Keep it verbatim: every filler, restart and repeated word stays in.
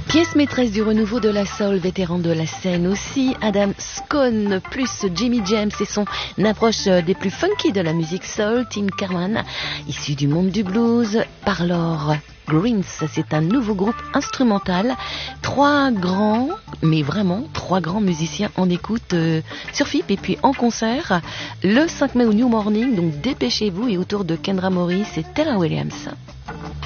Pièce maîtresse du renouveau de la soul, vétéran de la scène aussi, Adam Scone plus Jimmy James et son approche des plus funky de la musique soul, Tim Carman, issu du monde du blues, Parlor Greens, c'est un nouveau groupe instrumental, trois grands, mais vraiment trois grands musiciens en écoute euh, sur F I P et puis en concert le cinq mai au New Morning, donc dépêchez-vous, et autour de Kendra Morris et Taylor Williams.